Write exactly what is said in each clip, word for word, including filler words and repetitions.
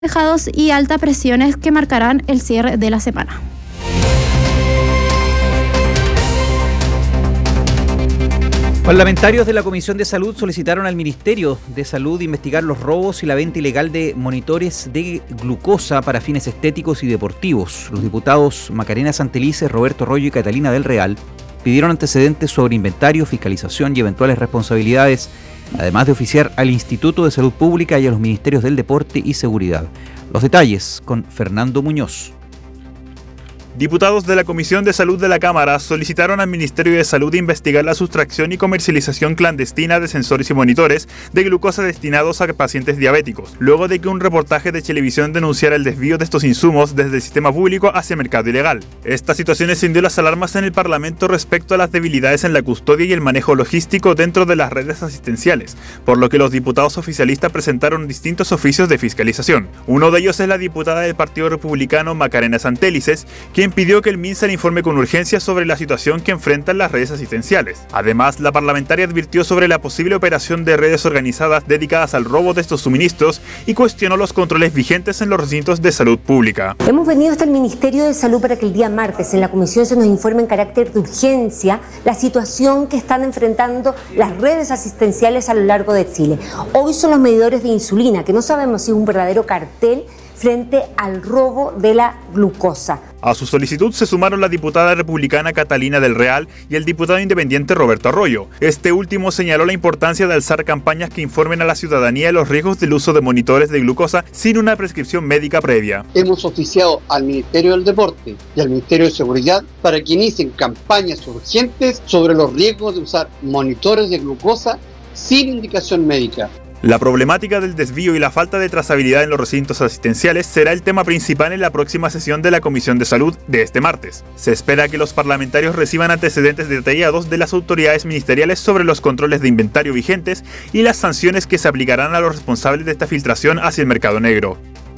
despejados y altas presiones que marcarán el cierre de la semana. Parlamentarios de la Comisión de Salud solicitaron al Ministerio de Salud investigar los robos y la venta ilegal de monitores de glucosa para fines estéticos y deportivos. Los diputados Macarena Santelices, Roberto Arroyo y Catalina del Real pidieron antecedentes sobre inventario, fiscalización y eventuales responsabilidades, además de oficiar al Instituto de Salud Pública y a los Ministerios del Deporte y Seguridad. Los detalles con Fernando Muñoz. Diputados de la Comisión de Salud de la Cámara solicitaron al Ministerio de Salud investigar la sustracción y comercialización clandestina de sensores y monitores de glucosa destinados a pacientes diabéticos, luego de que un reportaje de televisión denunciara el desvío de estos insumos desde el sistema público hacia el mercado ilegal. Esta situación encendió las alarmas en el Parlamento respecto a las debilidades en la custodia y el manejo logístico dentro de las redes asistenciales, por lo que los diputados oficialistas presentaron distintos oficios de fiscalización. Uno de ellos es la diputada del Partido Republicano Macarena Santelices, quien pidió que el MinSal informe con urgencia sobre la situación que enfrentan las redes asistenciales. Además, la parlamentaria advirtió sobre la posible operación de redes organizadas dedicadas al robo de estos suministros y cuestionó los controles vigentes en los recintos de salud pública. Hemos venido hasta el Ministerio de Salud para que el día martes en la comisión se nos informe en carácter de urgencia la situación que están enfrentando las redes asistenciales a lo largo de Chile. Hoy son los medidores de insulina, que no sabemos si es un verdadero cartel frente al robo de la glucosa. A su solicitud se sumaron la diputada republicana Catalina del Real y el diputado independiente Roberto Arroyo. Este último señaló la importancia de alzar campañas que informen a la ciudadanía de los riesgos del uso de monitores de glucosa sin una prescripción médica previa. Hemos oficiado al Ministerio del Deporte y al Ministerio de Seguridad para que inicien campañas urgentes sobre los riesgos de usar monitores de glucosa sin indicación médica. La problemática del desvío y la falta de trazabilidad en los recintos asistenciales será el tema principal en la próxima sesión de la Comisión de Salud de este martes. Se espera que los parlamentarios reciban antecedentes detallados de las autoridades ministeriales sobre los controles de inventario vigentes y las sanciones que se aplicarán a los responsables de esta filtración hacia el mercado negro.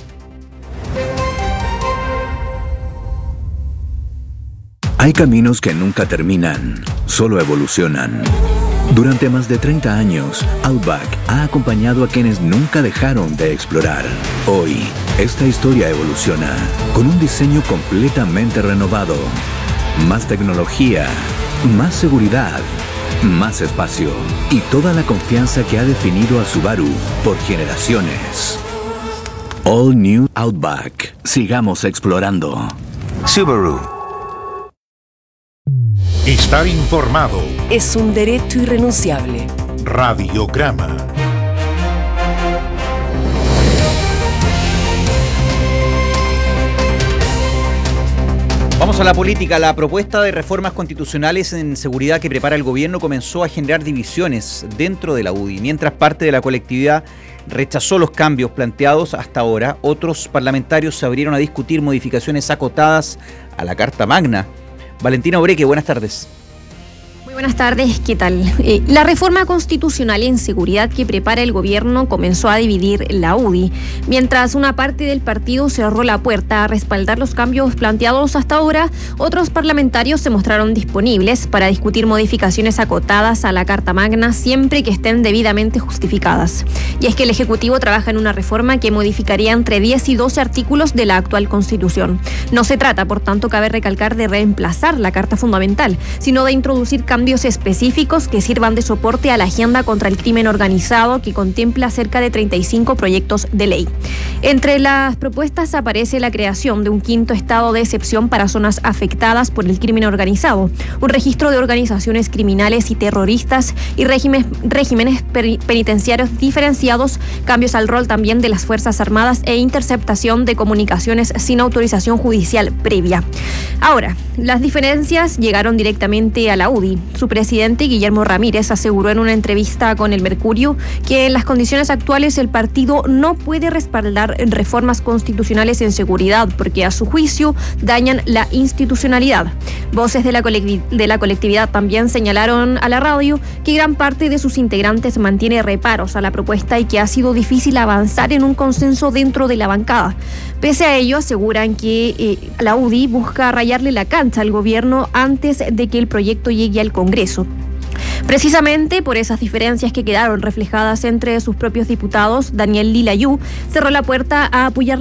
Hay caminos que nunca terminan, solo evolucionan. Durante más de treinta años, Outback ha acompañado a quienes nunca dejaron de explorar. Hoy, esta historia evoluciona con un diseño completamente renovado. Más tecnología, más seguridad, más espacio y toda la confianza que ha definido a Subaru por generaciones. All New Outback. Sigamos explorando. Subaru. Estar informado es un derecho irrenunciable. Radiograma. Vamos a la política. La propuesta de reformas constitucionales en seguridad que prepara el gobierno comenzó a generar divisiones dentro de la U D I. Mientras parte de la colectividad rechazó los cambios planteados hasta ahora, otros parlamentarios se abrieron a discutir modificaciones acotadas a la Carta Magna. Valentina Obreque, buenas tardes. Muy buenas tardes, ¿qué tal? Eh, la reforma constitucional en seguridad que prepara el gobierno comenzó a dividir la U D I. Mientras una parte del partido cerró la puerta a respaldar los cambios planteados hasta ahora, otros parlamentarios se mostraron disponibles para discutir modificaciones acotadas a la Carta Magna siempre que estén debidamente justificadas. Y es que el Ejecutivo trabaja en una reforma que modificaría entre diez y doce artículos de la actual Constitución. No se trata, por tanto, cabe recalcar, de reemplazar la Carta Fundamental, sino de introducir cambios específicos que sirvan de soporte a la agenda contra el crimen organizado, que contempla cerca de treinta y cinco proyectos de ley. Entre las propuestas aparece la creación de un quinto estado de excepción para zonas afectadas por el crimen organizado, un registro de organizaciones criminales y terroristas y regímenes, regímenes penitenciarios diferenciados, cambios al rol también de las Fuerzas Armadas e interceptación de comunicaciones sin autorización judicial previa. Ahora, las diferencias llegaron directamente a la U D I. Su presidente, Guillermo Ramírez, aseguró en una entrevista con El Mercurio que en las condiciones actuales el partido no puede respaldar reformas constitucionales en seguridad porque, a su juicio, dañan la institucionalidad. Voces de la, colectivi- de la colectividad también señalaron a la radio que gran parte de sus integrantes mantiene reparos a la propuesta y que ha sido difícil avanzar en un consenso dentro de la bancada. Pese a ello, aseguran que eh, la U D I busca rayarle la cancha al gobierno antes de que el proyecto llegue al Congreso. Precisamente por esas diferencias que quedaron reflejadas entre sus propios diputados, Daniel Lilayú cerró la puerta a apoyar